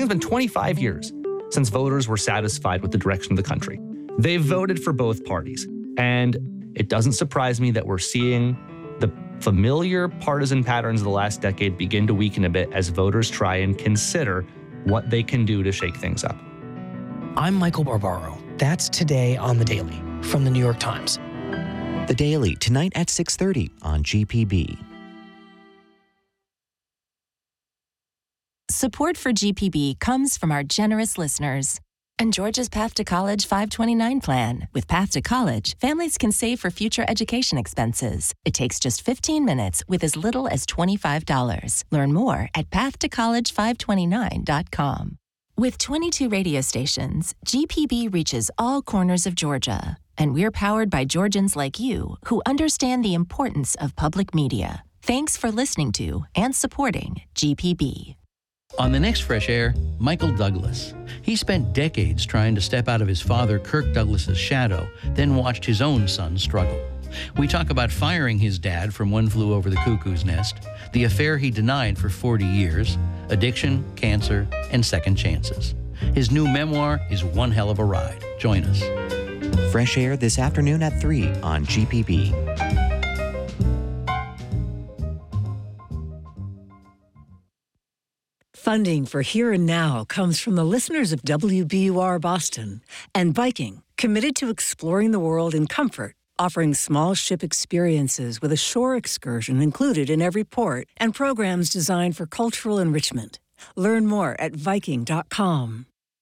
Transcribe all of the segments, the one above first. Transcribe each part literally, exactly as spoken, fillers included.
it's been twenty-five years since voters were satisfied with the direction of the country. They've voted for both parties. And it doesn't surprise me that we're seeing the familiar partisan patterns of the last decade begin to weaken a bit as voters try and consider what they can do to shake things up. I'm Michael Barbaro. That's Today on The Daily from The New York Times. The Daily, tonight at six thirty on G P B. Support for G P B comes from our generous listeners and Georgia's Path to College five twenty-nine plan. With Path to College, families can save for future education expenses. It takes just fifteen minutes with as little as twenty-five dollars. Learn more at path to college five twenty-nine dot com. With twenty-two radio stations, G P B reaches all corners of Georgia. And we're powered by Georgians like you who understand the importance of public media. Thanks for listening to and supporting G P B. On the next Fresh Air, Michael Douglas. He spent decades trying to step out of his father Kirk Douglas's shadow, then watched his own son struggle. We talk about firing his dad from One Flew Over the Cuckoo's Nest, the affair he denied for forty years, addiction, cancer, and second chances. His new memoir is one hell of a ride. Join us. Fresh Air this afternoon at three on G P B. Funding for Here and Now comes from the listeners of W B U R Boston and Viking, committed to exploring the world in comfort, offering small ship experiences with a shore excursion included in every port and programs designed for cultural enrichment. Learn more at viking dot com.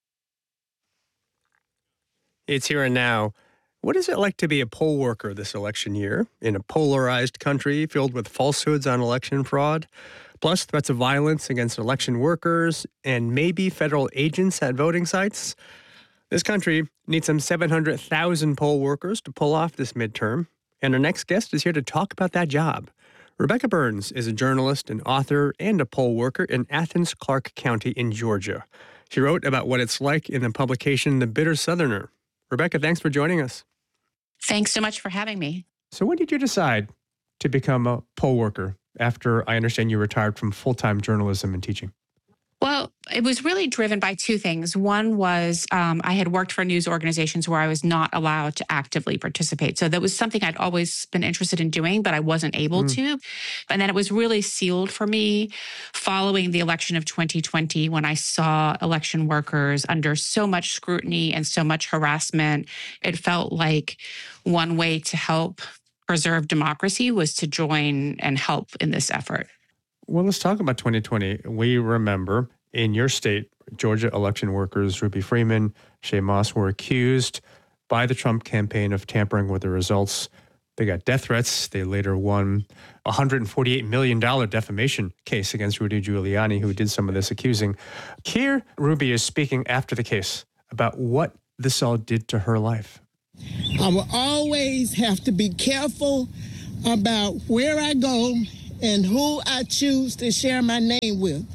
It's Here and Now. What is it like to be a poll worker this election year in a polarized country filled with falsehoods on election fraud, plus threats of violence against election workers and maybe federal agents at voting sites? This country needs some seven hundred thousand poll workers to pull off this midterm, and our next guest is here to talk about that job. Rebecca Burns is a journalist, an author, and a poll worker in Athens, Clarke County in Georgia. She wrote about what it's like in the publication The Bitter Southerner. Rebecca, thanks for joining us. Thanks so much for having me. So when did you decide to become a poll worker after I understand you retired from full-time journalism and teaching? Well, it was really driven by two things. One was um, I had worked for news organizations where I was not allowed to actively participate. So that was something I'd always been interested in doing, but I wasn't able mm. to. And then it was really sealed for me following the election of twenty twenty when I saw election workers under so much scrutiny and so much harassment. It felt like one way to help preserve democracy was to join and help in this effort. Well, let's talk about twenty twenty. We remember in your state, Georgia election workers Ruby Freeman, Shaye Moss were accused by the Trump campaign of tampering with the results. They got death threats. They later won a one hundred forty-eight million dollars defamation case against Rudy Giuliani, who did some of this accusing. Here, Ruby is speaking after the case about what this all did to her life. I will always have to be careful about where I go and who I choose to share my name with.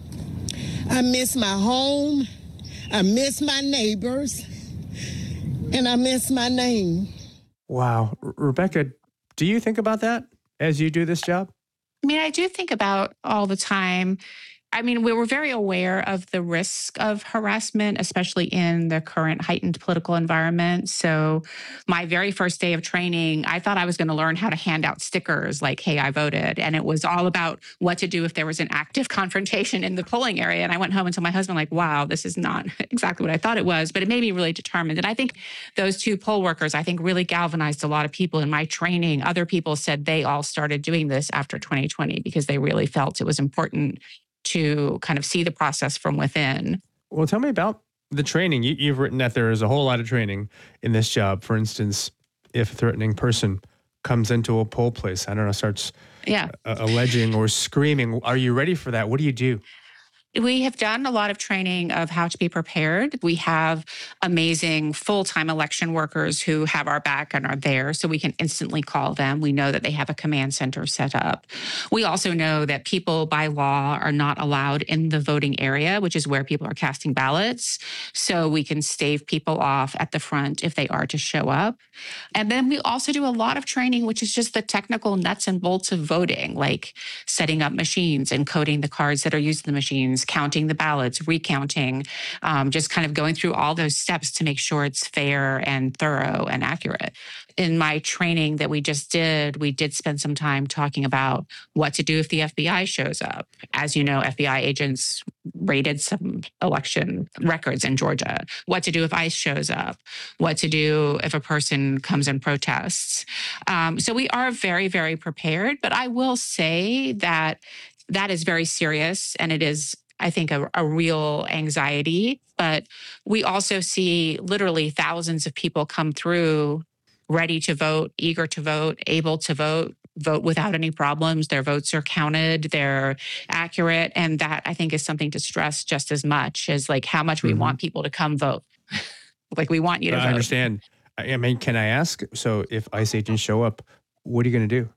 I miss my home, I miss my neighbors, and I miss my name. Wow. R- Rebecca, do you think about that as you do this job? I mean, I do think about all the time. I mean, we were very aware of the risk of harassment, especially in the current heightened political environment. So my very first day of training, I thought I was going to learn how to hand out stickers like, hey, I voted. And it was all about what to do if there was an active confrontation in the polling area. And I went home and told my husband, like, wow, this is not exactly what I thought it was. But it made me really determined. And I think those two poll workers, I think, really galvanized a lot of people in my training. Other people said they all started doing this after twenty twenty because they really felt it was important to kind of see the process from within. Well, tell me about the training. You, you've written that there is a whole lot of training in this job. For instance, if a threatening person comes into a poll place, I don't know, starts yeah. uh, alleging or screaming, are you ready for that? What do you do? We have done a lot of training of how to be prepared. We have amazing full-time election workers who have our back and are there, so we can instantly call them. We know that they have a command center set up. We also know that people by law are not allowed in the voting area, which is where people are casting ballots. So we can stave people off at the front if they are to show up. And then we also do a lot of training, which is just the technical nuts and bolts of voting, like setting up machines and coding the cards that are used in the machines, counting the ballots, recounting, um, just kind of going through all those steps to make sure it's fair and thorough and accurate. In my training that we just did, we did spend some time talking about what to do if the F B I shows up. As you know, F B I agents raided some election records in Georgia. What to do if ICE shows up. What to do if a person comes and protests. Um, so we are very, very prepared. But I will say that that is very serious, and it is, I think, a, a real anxiety. But we also see literally thousands of people come through ready to vote, eager to vote, able to vote, vote without any problems. Their votes are counted, they're accurate. And that, I think, is something to stress just as much as like how much we mm-hmm. want people to come vote. Like we want you to I vote. I understand. I mean, can I ask, so if ICE agents show up, what are you going to do?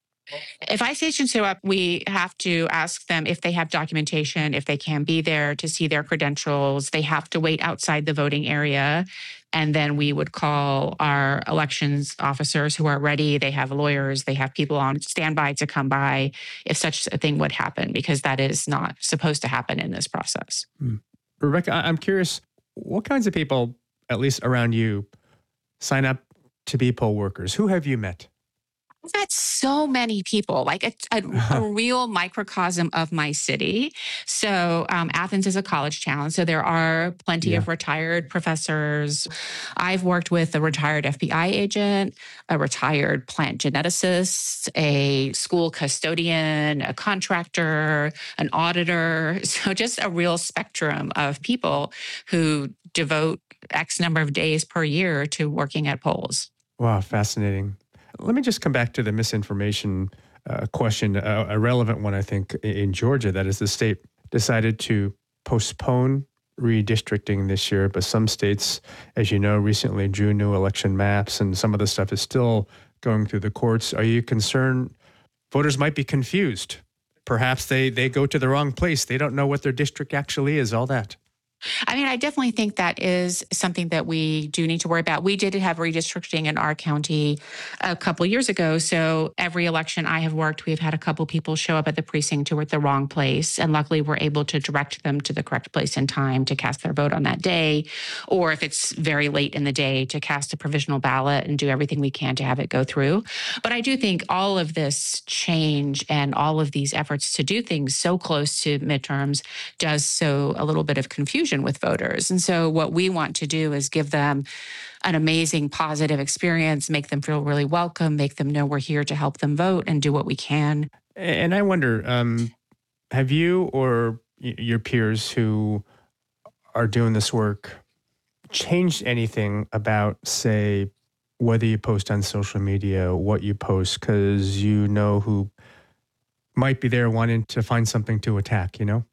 If ICE agents show up, we have to ask them if they have documentation, if they can be there to see their credentials. They have to wait outside the voting area. And then we would call our elections officers who are ready. They have lawyers, they have people on standby to come by if such a thing would happen, because that is not supposed to happen in this process. Hmm. Rebecca, I'm curious, what kinds of people, at least around you, sign up to be poll workers? Who have you met? I've met so many people, like a, a, a real microcosm of my city. So um, Athens is a college town, so there are plenty yeah. of retired professors. I've worked with a retired F B I agent, a retired plant geneticist, a school custodian, a contractor, an auditor. So just a real spectrum of people who devote X number of days per year to working at polls. Wow, fascinating. Let me just come back to the misinformation uh, question, uh, a relevant one, I think, in Georgia. That is, the state decided to postpone redistricting this year, but some states, as you know, recently drew new election maps, and some of the stuff is still going through the courts. Are you concerned voters might be confused? Perhaps they, they go to the wrong place. They don't know what their district actually is, all that. I mean, I definitely think that is something that we do need to worry about. We did have redistricting in our county a couple years ago. So every election I have worked, we've had a couple people show up at the precinct who were at the wrong place. And luckily, we're able to direct them to the correct place in time to cast their vote on that day. Or if it's very late in the day, to cast a provisional ballot and do everything we can to have it go through. But I do think all of this change and all of these efforts to do things so close to midterms does sow a little bit of confusion with voters. And so what we want to do is give them an amazing positive experience, make them feel really welcome, make them know we're here to help them vote and do what we can. And I wonder, um, have you or your peers who are doing this work changed anything about, say, whether you post on social media, what you post, because you know who might be there wanting to find something to attack, you know?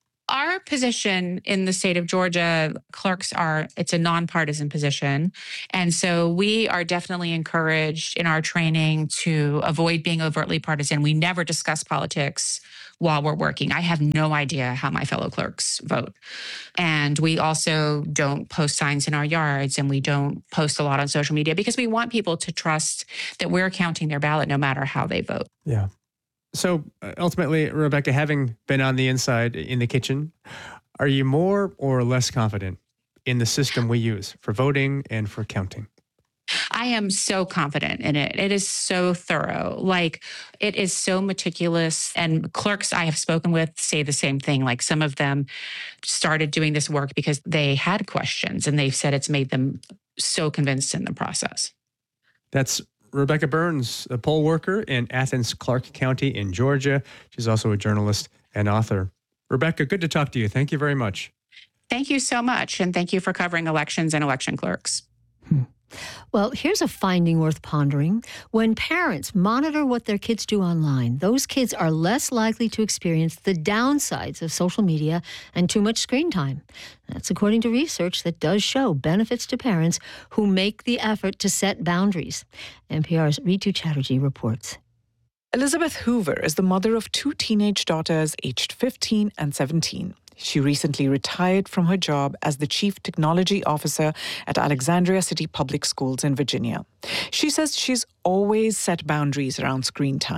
Our position in the state of Georgia, clerks are, it's a nonpartisan position. And so we are definitely encouraged in our training to avoid being overtly partisan. We never discuss politics while we're working. I have no idea how my fellow clerks vote. And we also don't post signs in our yards, and we don't post a lot on social media because we want people to trust that we're counting their ballot no matter how they vote. Yeah. So ultimately, Rebecca, having been on the inside in the kitchen, are you more or less confident in the system we use for voting and for counting? I am so confident in it. It is so thorough. Like, it is so meticulous. And clerks I have spoken with say the same thing. Like, some of them started doing this work because they had questions, and they've said it's made them so convinced in the process. That's Rebecca Burns, a poll worker in Athens, Clarke County in Georgia. She's also a journalist and author. Rebecca, good to talk to you. Thank you very much. Thank you so much. And thank you for covering elections and election clerks. Hmm. Well, here's a finding worth pondering. When parents monitor what their kids do online, those kids are less likely to experience the downsides of social media and too much screen time. That's according to research that does show benefits to parents who make the effort to set boundaries. N P R's Ritu Chatterjee reports. Elizabeth Hoover is the mother of two teenage daughters aged fifteen and seventeen. She recently retired from her job as the Chief Technology Officer at Alexandria City Public Schools in Virginia. She says she's always set boundaries around screen time.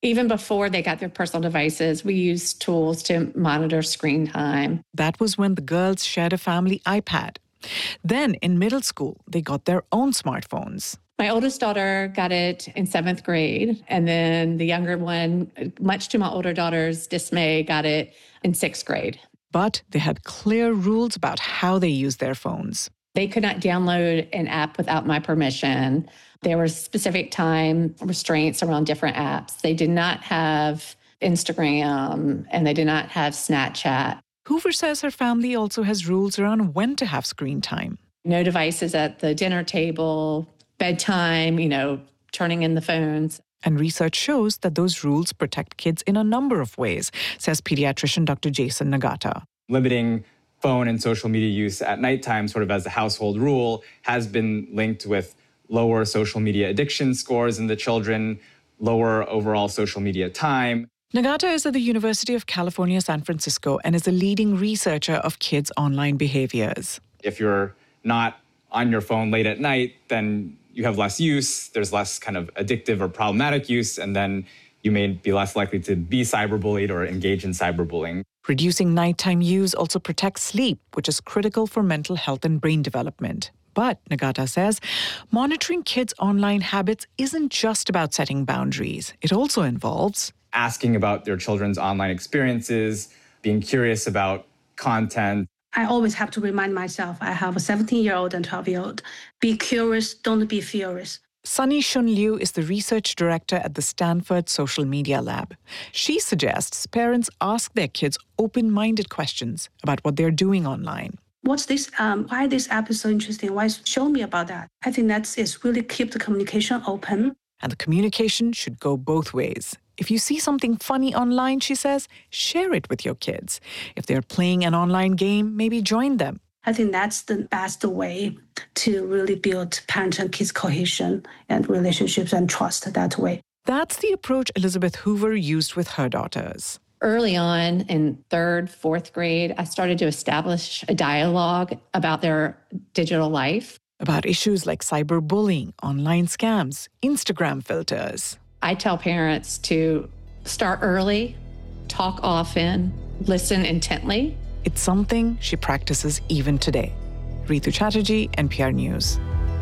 Even before they got their personal devices, we used tools to monitor screen time. That was when the girls shared a family iPad. Then in middle school, they got their own smartphones. My oldest daughter got it in seventh grade, and then the younger one, much to my older daughter's dismay, got it in sixth grade. But they had clear rules about how they used their phones. They could not download an app without my permission. There were specific time restraints around different apps. They did not have Instagram, and they did not have Snapchat. Hoover says her family also has rules around when to have screen time. No devices at the dinner table, bedtime, you know, turning in the phones. And research shows that those rules protect kids in a number of ways, says pediatrician Doctor Jason Nagata. Limiting phone and social media use at nighttime, sort of as a household rule, has been linked with lower social media addiction scores in the children, lower overall social media time. Nagata is at the University of California, San Francisco, and is a leading researcher of kids' online behaviors. If you're not on your phone late at night, then you have less use, there's less kind of addictive or problematic use, and then you may be less likely to be cyberbullied or engage in cyberbullying. Reducing nighttime use also protects sleep, which is critical for mental health and brain development. But, Nagata says, monitoring kids' online habits isn't just about setting boundaries. It also involves asking about their children's online experiences, being curious about content. I always have to remind myself, I have a seventeen-year-old and twelve-year-old. Be curious, don't be furious. Sunny Shun Liu is the research director at the Stanford Social Media Lab. She suggests parents ask their kids open-minded questions about what they're doing online. What's this? Um, why this app is so interesting? Why show me about that? I think that's is really keep the communication open. And the communication should go both ways. If you see something funny online, she says, share it with your kids. If they're playing an online game, maybe join them. I think that's the best way to really build parent and kids cohesion and relationships and trust that way. That's the approach Elizabeth Hoover used with her daughters. Early on in third, fourth grade, I started to establish a dialogue about their digital life. About issues like cyberbullying, online scams, Instagram filters. I tell parents to start early, talk often, listen intently. It's something she practices even today. Ritu Chatterjee, N P R News.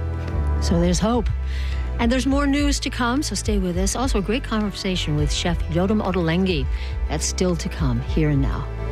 So there's hope. And there's more news to come, so stay with us. Also, a great conversation with Chef Yodam Ottolenghi. That's still to come, here and now.